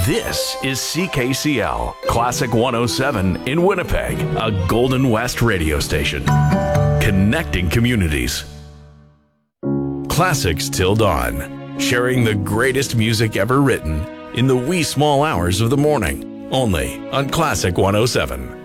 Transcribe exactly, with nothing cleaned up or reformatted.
This is C K C L, Classic one oh seven in Winnipeg, a Golden West radio station. Connecting communities. Classics Till Dawn, sharing the greatest music ever written in the wee small hours of the morning, only on Classic one oh seven.